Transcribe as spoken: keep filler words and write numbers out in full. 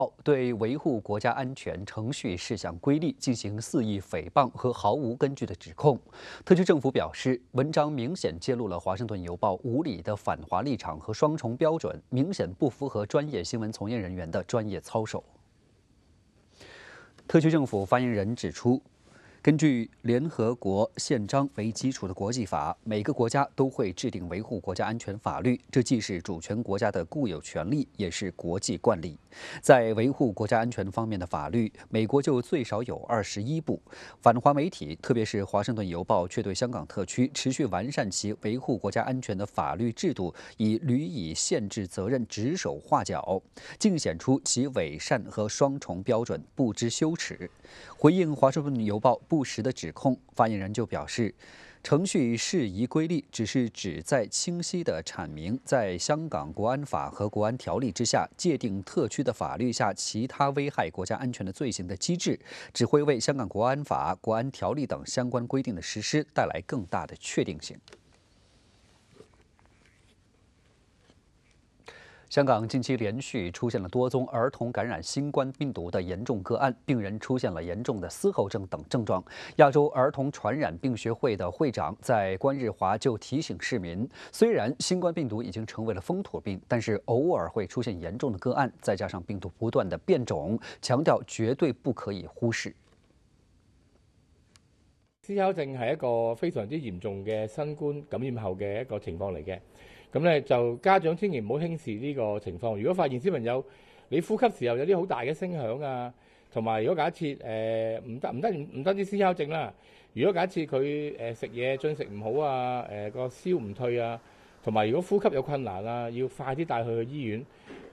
对维护国家安全程序事项规例进行肆意诽谤和毫无根据的指控。特区政府表示，文章明显揭露了《华盛顿邮报》无理的反华立场和双重标准，明显不符合专业新闻从业人员的专业操守。特区政府发言人指出，根据联合国宪章为基础的国际法，每个国家都会制定维护国家安全法律，这既是主权国家的固有权利，也是国际惯例。在维护国家安全方面的法律，美国就最少有二十一部。反华媒体，特别是《华盛顿邮报》，却对香港特区持续完善其维护国家安全的法律制度，以屡以限制责任指手画脚，尽显出其伪善和双重标准，不知羞耻。回应《华盛顿邮报》不实的指控，发言人就表示，程序适宜规例只是旨在清晰地阐明，在香港国安法和国安条例之下界定特区的法律下其他危害国家安全的罪行的机制，只会为香港国安法、国安条例等相关规定的实施带来更大的确定性。香港近期连续出现了多宗儿童感染新冠病毒的严重个案，病人出现了严重的嘶喉症等症状。亚洲儿童传染病学会的会长在关日华就提醒市民，虽然新冠病毒已经成为了风土病，但是偶尔会出现严重的个案，再加上病毒不断的变种，强调绝对不可以忽視。 嘶哮症係一個非常之嚴重嘅新冠感染後嘅一個情況嚟嘅。咁咧就家長千祈唔好輕視呢個情況。如果發現小朋友你呼吸時候有啲好大嘅聲響啊，同埋如果假設誒唔得唔得唔單止嘶哮症啦，如果假設佢誒食嘢進食唔好啊，誒個燒唔退啊，同埋如果呼吸有困難啊，要快啲帶佢去醫院。